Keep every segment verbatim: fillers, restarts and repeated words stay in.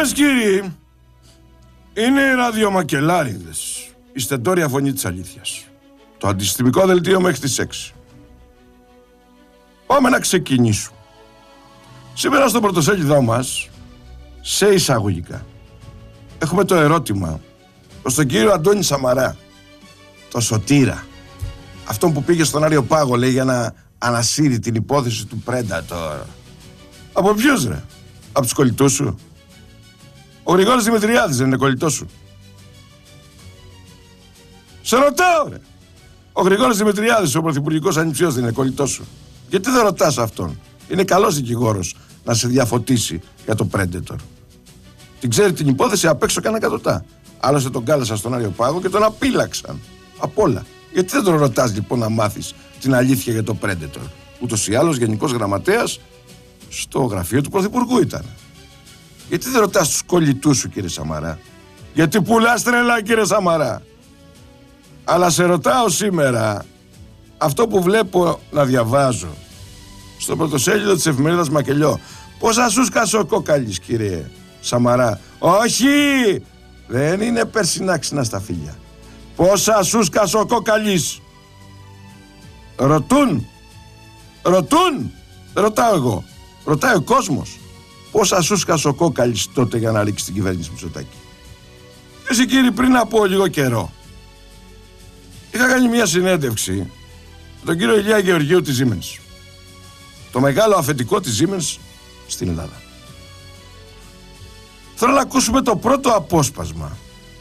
Κυρίες και κύριοι, είναι οι ραδιομακελάριδες, η στεντόρια φωνή της αλήθειας. Το αντισυστημικό δελτίο μέχρι τις έξι. Πάμε να ξεκινήσουμε. Σήμερα στο πρωτοσέλιδό μας, σε εισαγωγικά, έχουμε το ερώτημα προς τον κύριο Αντώνη Σαμαρά, το σωτήρα, αυτόν που πήγε στον Άριο Πάγο, λέει, για να ανασύρει την υπόθεση του Predator. Από ποιους, ρε? Από τους κολλητούς σου? Ο Γρηγόρης Δημητριάδης δεν είναι κολλητός σου? Σε ρωτάω, ρε. Ο Γρηγόρης Δημητριάδης, ο πρωθυπουργικός ανιψιός, δεν είναι κολλητός σου? Γιατί δεν ρωτάς αυτόν? Είναι καλός δικηγόρος να σε διαφωτίσει για το Predator. Την ξέρει την υπόθεση απ' έξω κάνα κατωτά. Άλλωστε τον κάλεσαν στον Άριο Πάγο και τον απείλαξαν. Απ' όλα. Γιατί δεν τον ρωτάς λοιπόν να μάθεις την αλήθεια για το Predator? Ούτως ή άλλως γενικός γραμματέας στο γραφείο του Πρωθυπουργού ήταν. Γιατί δεν ρωτάς τους κολλητούς σου, κύριε Σαμαρά? Γιατί πουλάς τρελά, κύριε Σαμαρά. Αλλά σε ρωτάω σήμερα αυτό που βλέπω να διαβάζω στο πρωτοσέλιδο της εφημερίδας Μακελιό. Πόσα σούσκασε ο κόκαλης, κύριε Σαμαρά? Όχι! Δεν είναι περσινά ξινά στα φίλια. Πόσα σούσκασε ο κόκαλης? Ρωτούν. Ρωτούν. Ρωτάω εγώ. Ρωτάει ο κόσμος. Πόσα σούσκασε ο κόκαλης τότε για να ρίξει την κυβέρνηση Μητσοτάκη? Εσύ, κύριοι, πριν από λίγο καιρό είχα κάνει μια συνέντευξη με τον κύριο Ηλία Γεωργίου της Siemens, το μεγάλο αφεντικό της Siemens στην Ελλάδα. Θέλω να ακούσουμε το πρώτο απόσπασμα.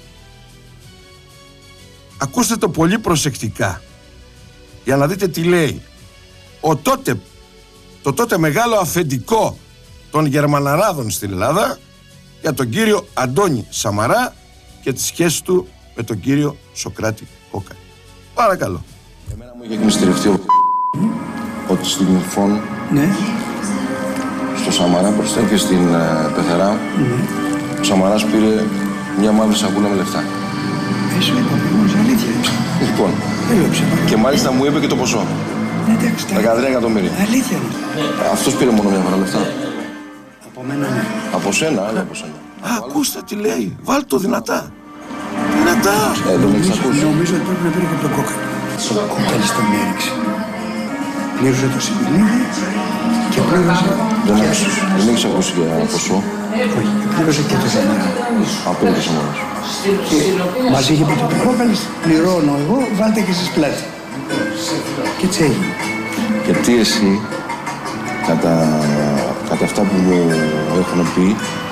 Ακούστε το πολύ προσεκτικά για να δείτε τι λέει ο τότε, το τότε μεγάλο αφεντικό των Γερμαναράδων στην Ελλάδα για τον κύριο Αντώνη Σαμαρά και τις σχέσεις του με τον κύριο Σωκράτη Κόκαλη. Παρακαλώ. Εμένα μου είχε εκμυστηρευτεί ο ότι στην Ινφών, ναι, στο Σαμαρά μπροστά και στην uh, Πεθερά, ναι, ο Σαμαράς πήρε μια μαύρη σακούλα με λεφτά. Εσύ είπα, όμως, αλήθεια. Λοιπόν, και μάλιστα μου είπε και το ποσό. Εντάξει, δεκατρία εκατομμύρια. Αλήθεια είναι. Αυτός πήρε μόνο μια φορά λεφτά. Από μένα, ναι. Από σένα, άλλο από σένα. Α, ακούστε τι λέει. Βάλτε το δυνατά. Δυνατά. Ε, δεν έχεις ακούσει. Νομίζω ότι πρέπει να πήρε και από τον Κόκαλη. Ο Κόκαλης τον έριξε. Πλήρωσε το Σιμπηλίδι και πλήρωσε... Δεν έχεις, δεν έχεις ακούσει για ποσό. Όχι, πλήρωσε και το Σαμαρά. Από το Σαμαράς. Μας είχε πει το Κόκαλης, πληρώνω εγώ, βάλτε και εσείς πλάτη. Και έτσι έγινε. Γιατί εσύ, κατά, κατά αυτά που μου έχουν πει,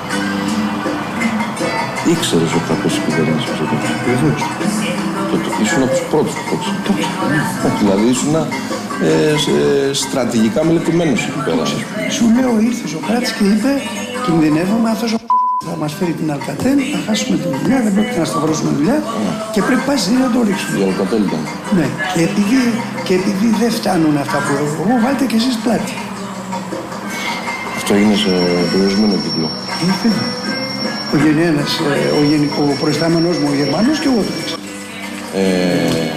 ήξερες ότι θα πέσει η κυβέρνηση Μητσοτάκη? Βεβαίως. Ήσουν από τους πρώτους που το ήξερες. Δηλαδή ήσουν ε, στρατηγικά μελετημένος εκεί πέρα. Σου λέω, ήρθε ο Σωκράτης και είπε, κινδυνεύουμε, αυτός ο θα μας φέρει την Αλκατέλ, θα χάσουμε τη δουλειά, δεν πρόκειται να σταυρώσουμε δουλειά και πρέπει πάση να το ρίξουμε. Η Αλκατέλ ήταν. Ναι, και επειδή, και επειδή δεν φτάνουν αυτά που έχω εγώ, βάλτε και εσείς πλάτη. Αυτό είναι σε περιορισμένο κύκλο. Ήρθε ο γενένας, ο, γενικό, ο προϊστάμενος μου, ο Γερμανός, και εγώ το έξα. Ε,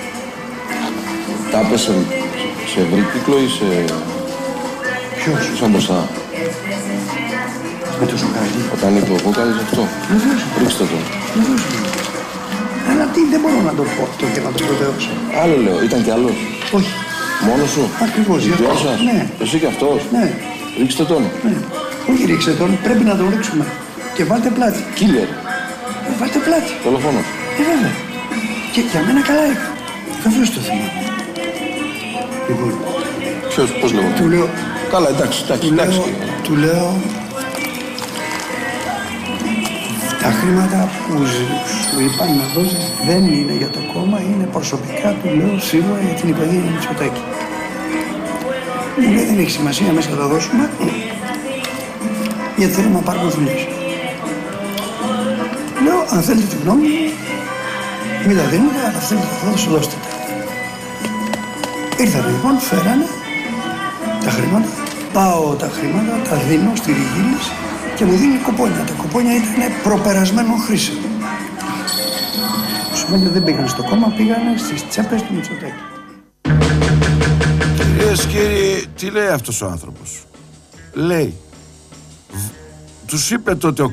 τα έπεσε σε ευρύ κύκλο ή σε... Ποιος? Σαν μπροστά. Με το Σωκράτη. Όταν είπε ο Κόκαλης αυτό. Βεβαίως. Ρίξτε το. Βεβαίως. Αλλά τι, δεν μπορώ να το πω αυτό και να το προτείνω. Άλλο λέω, ήταν κι άλλος. Όχι. Μόνος σου. Ακριβώς. Οι δυο σας. Ναι. Εσύ κι αυτός. Ναι. Ρίξτε τον. Ναι. Όχι, ρίξτε τον, πρέπει να τον ρίξουμε. Και βάλτε πλάτη. Killer. Ε, βάλτε πλάτη. Δολοφόνος. Ε, βέβαια. Και για μένα καλά έκανε. Βεβαίως το θυμάμαι. Λοιπόν, Ποιος, πώς λέγω. του λέω, Καλά, εντάξει, εντάξει, του εντάξει. λέω, του λέω, τα χρήματα που σου είπαν να δώσεις δεν είναι για το κόμμα, είναι προσωπικά, του λέω, σίγουρα για την οικογένεια Μητσοτάκη. Μου λέει, δεν έχει σημασία, μέσα θα τα δώσουμε, γιατί θέλουμε να πάρουμε δουλειές. Λέω, αν θέλετε τη γνώμη μου, μην τα δίνετε, αλλά θέλετε θα δώσω, δώστε τα. Ήρθανε λοιπόν, φέρανε τα χρήματα, πάω τα χρήματα, τα δίνω στη Ριγίλης και μου δίνει κοπόνια. Τα κοπόνια ήταν προπερασμένων χρήσεων. Σημαίνει δεν πήγαν στο κόμμα, πήγανε στις τσέπες του Μητσοτάκη. Κυρίες και κύριοι, τι λέει αυτός ο άνθρωπος? Λέει, τους είπε τότε ο